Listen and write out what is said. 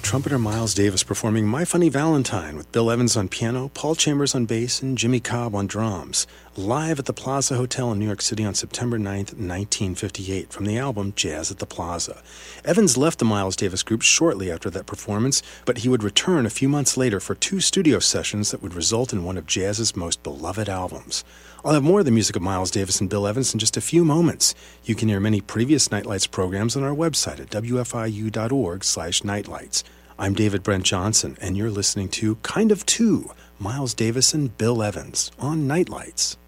trumpeter Miles Davis performing My Funny Valentine with Bill Evans on piano, Paul Chambers on bass, and Jimmy Cobb on drums, live at the Plaza Hotel in New York City on September 9th, 1958, from the album Jazz at the Plaza. Evans left the Miles Davis Group shortly after that performance, but he would return a few months later for 2 studio sessions that would result in one of jazz's most beloved albums. I'll have more of the music of Miles Davis and Bill Evans in just a few moments. You can hear many previous Nightlights programs on our website at wfiu.org/nightlights. I'm David Brent Johnson, and you're listening to Kind of Two, Miles Davis and Bill Evans on Nightlights.